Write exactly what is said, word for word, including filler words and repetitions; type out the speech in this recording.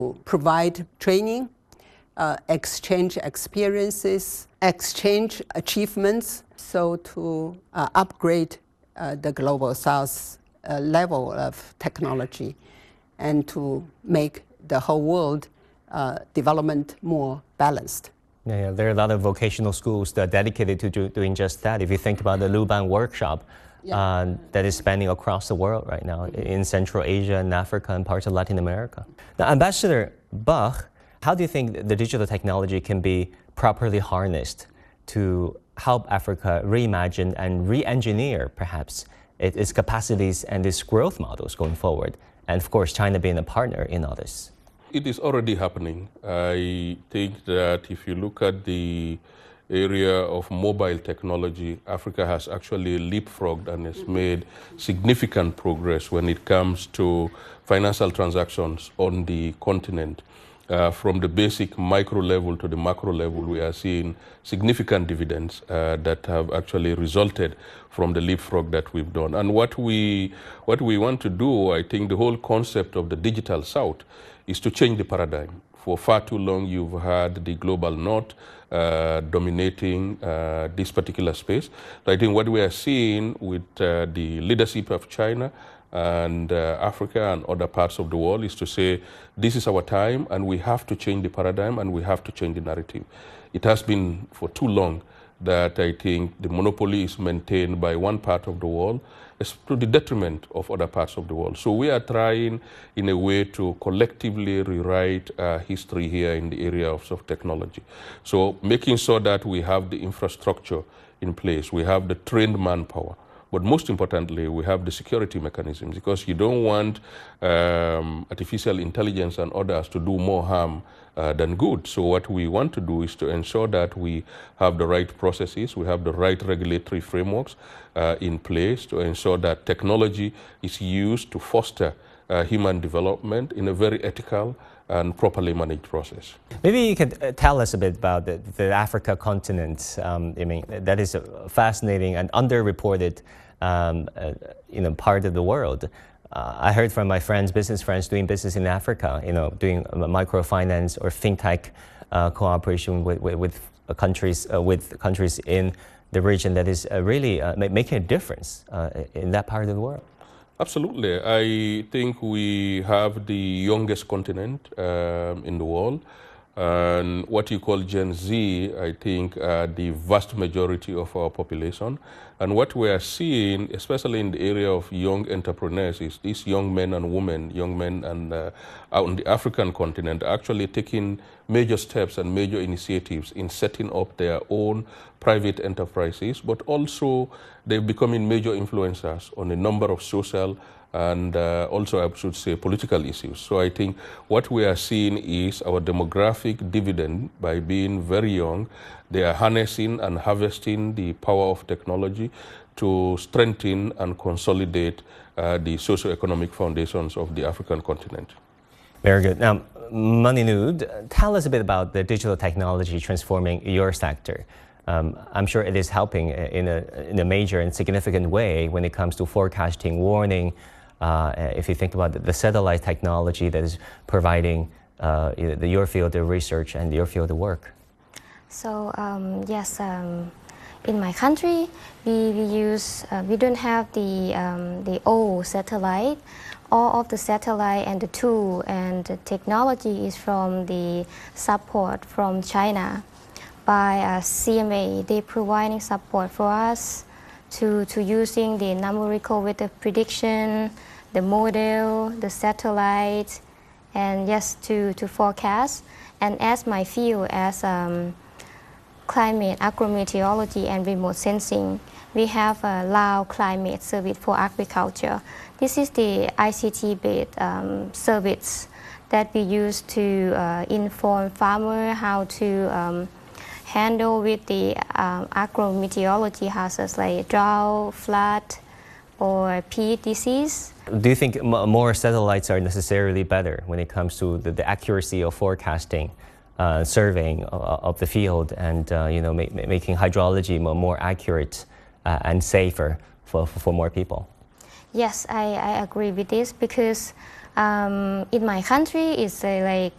provide training, uh, exchange experiences, exchange achievements, so to uh, upgrade uh, the global south uh, level of technology and to make the whole world uh, development more balanced. Yeah, yeah, there are a lot of vocational schools that are dedicated to do, doing just that. If you think about the Luban workshop, yeah. uh, that is spanning across the world right now, mm-hmm. in Central Asia and Africa and parts of Latin America. Now, Ambassador Bach, how do you think the digital technology can be properly harnessed to help Africa reimagine and re-engineer, perhaps, its capacities and its growth models going forward? And of course, China being a partner in all this. It is already happening. I think that if you look at the area of mobile technology, Africa has actually leapfrogged and has made significant progress when it comes to financial transactions on the continent. Uh, from the basic micro level to the macro level, we are seeing significant dividends uh, that have actually resulted from the leapfrog that we've done. And what we, what we want to do, I think the whole concept of the digital South is to change the paradigm. For far too long, you've had the global North uh, dominating uh, this particular space. So I think what we are seeing with uh, the leadership of China and uh, Africa and other parts of the world is to say, this is our time and we have to change the paradigm and we have to change the narrative. It has been for too long that I think the monopoly is maintained by one part of the world to the detriment of other parts of the world. So we are trying in a way to collectively rewrite uh, history here in the area of soft technology. So making sure that we have the infrastructure in place, we have the trained manpower, but most importantly, we have the security mechanisms, because you don't want um, artificial intelligence and others to do more harm uh, than good. So what we want to do is to ensure that we have the right processes, we have the right regulatory frameworks uh, in place to ensure that technology is used to foster uh, human development in a very ethical and properly managed process. Maybe you could tell us a bit about the, the Africa continent. Um, I mean, that is a fascinating and underreported um, uh, you know, part of the world. Uh, I heard from my friends, business friends, doing business in Africa, you know, doing microfinance or fintech uh, cooperation with, with, with countries uh, with countries in the region that is uh, really uh, making a difference uh, in that part of the world. Absolutely. I think we have the youngest continent um, in the world. And what you call Gen Z, I think, uh, the vast majority of our population. And what we are seeing, especially in the area of young entrepreneurs, is these young men and women, young men and uh, on the African continent, actually taking major steps and major initiatives in setting up their own private enterprises, but also they're becoming major influencers on a number of social and uh, also, I should say, political issues. So I think what we are seeing is our demographic dividend. By being very young, they are harnessing and harvesting the power of technology to strengthen and consolidate uh, the socio-economic foundations of the African continent. Very good. Now, Maninud, tell us a bit about the digital technology transforming your sector. Um, I'm sure it is helping in a, in a major and significant way when it comes to forecasting, warning. Uh, if you think about the satellite technology that is providing uh, the, your field of research and your field of work. So um, yes, um, in my country, we, we use uh, we don't have the um, the old satellite. All of the satellite and the tool and the technology is from the support from China by uh, C M A. They providing support for us to to using the numerical weather prediction, the model, the satellite, and yes, to, to forecast. And as my field as um, climate, agrometeorology, and remote sensing, we have a Lao Climate Service for Agriculture. This is the I C T-based um, service that we use to uh, inform farmers how to um, handle with the um, agrometeorology hazards like drought, flood, or peat disease. Do you think more satellites are necessarily better when it comes to the, the accuracy of forecasting, uh, surveying of, of the field, and uh, you know, ma making hydrology more accurate uh, and safer for, for more people? Yes, I, I agree with this, because um, in my country, it's uh, like